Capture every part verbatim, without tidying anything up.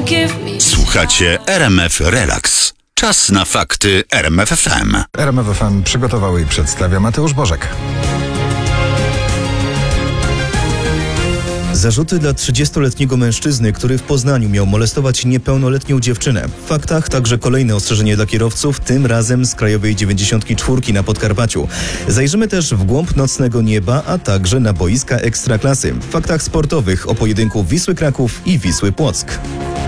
Słuchacie R M F Relax. Czas na fakty R M F F M. R M F F M przygotował i przedstawia Mateusz Bożek. Zarzuty dla trzydziestoletniego mężczyzny, który w Poznaniu miał molestować niepełnoletnią dziewczynę. W faktach także kolejne ostrzeżenie dla kierowców, tym razem z Krajowej dziewięćdziesiątki cztery na Podkarpaciu. Zajrzymy też w głąb nocnego nieba, a także na boiska Ekstraklasy. W faktach sportowych o pojedynku Wisły Kraków i Wisły Płock.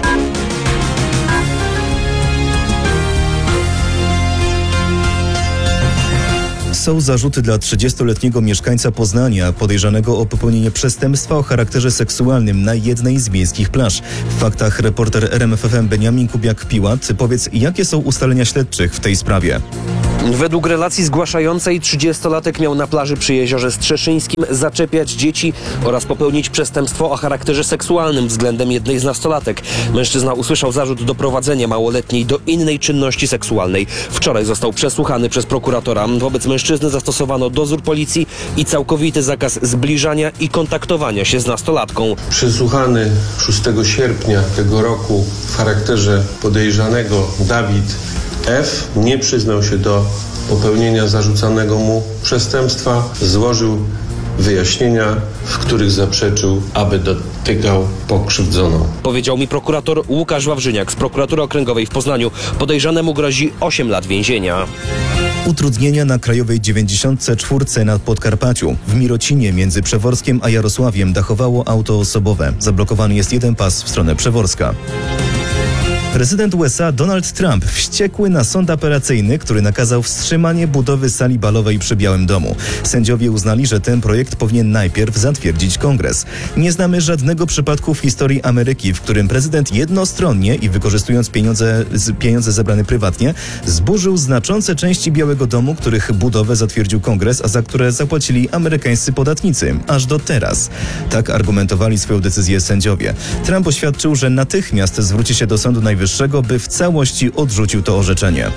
Są zarzuty dla trzydziestoletniego mieszkańca Poznania podejrzanego o popełnienie przestępstwa o charakterze seksualnym na jednej z miejskich plaż. W faktach reporter R M F F M Beniamin Kubiak-Piłat. Powiedz, jakie są ustalenia śledczych w tej sprawie? Według relacji zgłaszającej trzydziestolatek miał na plaży przy jeziorze Strzeszyńskim zaczepiać dzieci oraz popełnić przestępstwo o charakterze seksualnym względem jednej z nastolatek. Mężczyzna usłyszał zarzut doprowadzenia małoletniej do innej czynności seksualnej. Wczoraj został przesłuchany przez prokuratora. Wobec mężczyzny zastosowano dozór policji i całkowity zakaz zbliżania i kontaktowania się z nastolatką. Przesłuchany szóstego sierpnia tego roku w charakterze podejrzanego Dawid F. nie przyznał się do popełnienia zarzucanego mu przestępstwa, złożył wyjaśnienia, w których zaprzeczył, aby dotykał pokrzywdzoną. Powiedział mi prokurator Łukasz Wawrzyniak z Prokuratury Okręgowej w Poznaniu. Podejrzanemu grozi osiem lat więzienia. Utrudnienia na Krajowej dziewięćdziesiątce cztery na Podkarpaciu. W Mirocinie między Przeworskiem a Jarosławiem dachowało auto osobowe. Zablokowany jest jeden pas w stronę Przeworska. Prezydent U S A Donald Trump wściekły na sąd apelacyjny, który nakazał wstrzymanie budowy sali balowej przy Białym Domu. Sędziowie uznali, że ten projekt powinien najpierw zatwierdzić Kongres. Nie znamy żadnego przypadku w historii Ameryki, w którym prezydent jednostronnie i wykorzystując pieniądze, pieniądze zebrane prywatnie, zburzył znaczące części Białego Domu, których budowę zatwierdził Kongres, a za które zapłacili amerykańscy podatnicy. Aż do teraz. Tak argumentowali swoją decyzję sędziowie. Trump oświadczył, że natychmiast zwróci się do Sądu Najwyższego, by w całości odrzucił to orzeczenie.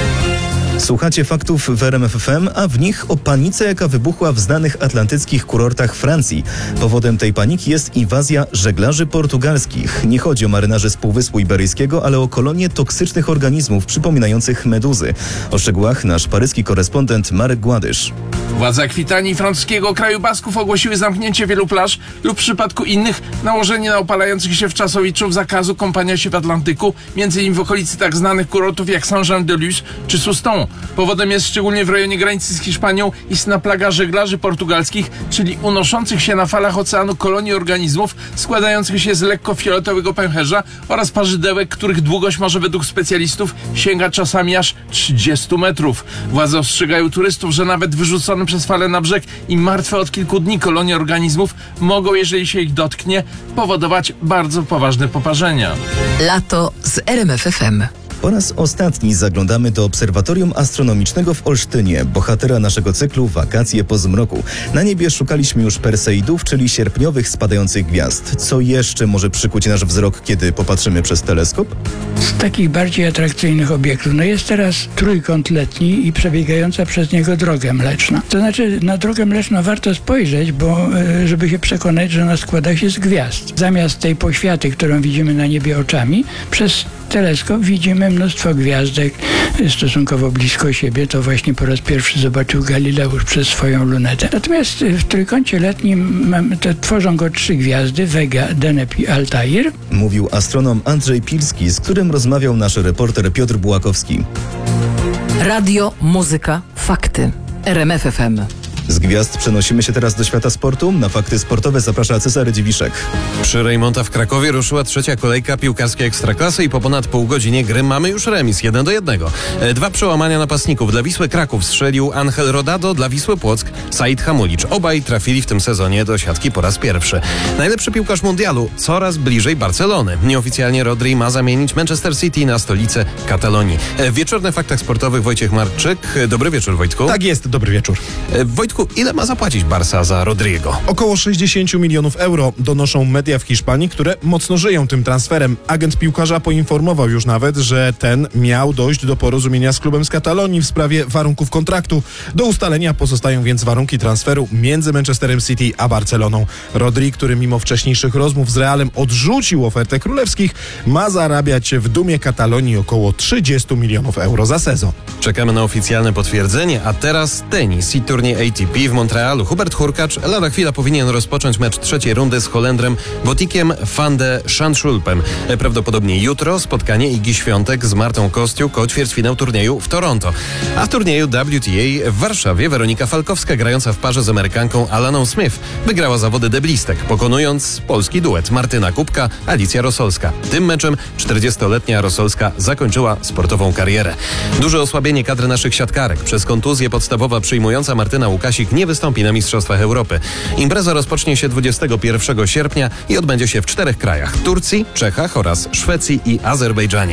Słuchacie faktów w R M F F M, a w nich o panice, jaka wybuchła w znanych atlantyckich kurortach Francji. Powodem tej paniki jest inwazja żeglarzy portugalskich. Nie chodzi o marynarzy z Półwyspu Iberyjskiego, ale o kolonie toksycznych organizmów przypominających meduzy. O szczegółach nasz paryski korespondent Marek Gładysz. Władze Akwitanii i francuskiego kraju Basków ogłosiły zamknięcie wielu plaż lub w przypadku innych nałożenie na opalających się wczasowiczów zakazu kąpania się w Atlantyku, między innymi w okolicy tak znanych kurortów jak Saint-Jean-de-Luz czy Soustons. Powodem jest szczególnie w rejonie granicy z Hiszpanią istna plaga żeglarzy portugalskich, czyli unoszących się na falach oceanu kolonii organizmów składających się z lekko fioletowego pęcherza oraz parzydełek, których długość może według specjalistów sięga czasami aż trzydziestu metrów. Władze ostrzegają turystów, że nawet wyrzucone przez falę na brzeg i martwe od kilku dni kolonie organizmów mogą, jeżeli się ich dotknie, powodować bardzo poważne poparzenia. Lato z R M F F M. Po raz ostatni zaglądamy do Obserwatorium Astronomicznego w Olsztynie, bohatera naszego cyklu Wakacje po zmroku. Na niebie szukaliśmy już Perseidów, czyli sierpniowych spadających gwiazd. Co jeszcze może przykuć nasz wzrok, kiedy popatrzymy przez teleskop? Z takich bardziej atrakcyjnych obiektów, no jest teraz trójkąt letni i przebiegająca przez niego Droga Mleczna. To znaczy, na Drogę Mleczną warto spojrzeć, bo żeby się przekonać, że ona składa się z gwiazd. Zamiast tej poświaty, którą widzimy na niebie oczami, przez teleskop widzimy mnóstwo gwiazdek stosunkowo blisko siebie. To właśnie po raz pierwszy zobaczył Galileusz przez swoją lunetę. Natomiast w trójkącie letnim mamy, to tworzą go trzy gwiazdy: Vega, Deneb i Altair. Mówił astronom Andrzej Pilski, z którym rozmawiał nasz reporter Piotr Bułakowski. Radio, muzyka, fakty. R M F F M. Z gwiazd przenosimy się teraz do świata sportu. Na fakty sportowe zaprasza Cezary Dziwiszek. Przy Rejmonta w Krakowie ruszyła trzecia kolejka piłkarskiej Ekstraklasy i po ponad pół godzinie gry mamy już remis jeden do jednego. Dwa przełamania napastników. Dla Wisły Kraków strzelił Angel Rodado, dla Wisły Płock Said Hamulicz. Obaj trafili w tym sezonie do siatki po raz pierwszy. Najlepszy piłkarz mundialu coraz bliżej Barcelony. Nieoficjalnie Rodri ma zamienić Manchester City na stolicę Katalonii. W wieczornych faktach sportowych Wojciech Marczyk. Dobry wieczór, Wojtku. Tak jest, dobry wieczór. Wojtku, Wojtku, ile ma zapłacić Barca za Rodrigo? Około sześćdziesiąt milionów euro, donoszą media w Hiszpanii, które mocno żyją tym transferem. Agent piłkarza poinformował już nawet, że ten miał dojść do porozumienia z klubem z Katalonii w sprawie warunków kontraktu. Do ustalenia pozostają więc warunki transferu między Manchesterem City a Barceloną. Rodri, który mimo wcześniejszych rozmów z Realem odrzucił ofertę królewskich, ma zarabiać w dumie Katalonii około trzydzieści milionów euro za sezon. Czekamy na oficjalne potwierdzenie, a teraz tenis i turniej A T P w Montrealu. Hubert Hurkacz lada chwila powinien rozpocząć mecz trzeciej rundy z Holendrem Botikiem van de Zandschulpem. Prawdopodobnie jutro spotkanie Igi Świątek z Martą Kostiuk o ćwierćfinał turnieju w Toronto. A w turnieju W T A w Warszawie Weronika Falkowska, grająca w parze z Amerykanką Alaną Smith, wygrała zawody deblistek, pokonując polski duet Martyna Kubka, Alicja Rosolska. Tym meczem czterdziestoletnia Rosolska zakończyła sportową karierę. Duże osłabienie kadry naszych siatkarek. Przez kontuzję podstawowa przyjmująca Martyna Łukasik nie wystąpi na Mistrzostwach Europy. Impreza rozpocznie się dwudziestego pierwszego sierpnia i odbędzie się w czterech krajach: Turcji, Czechach oraz Szwecji i Azerbejdżanie.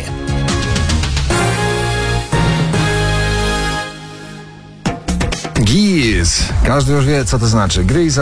G I S. Każdy już wie, co to znaczy. Gry i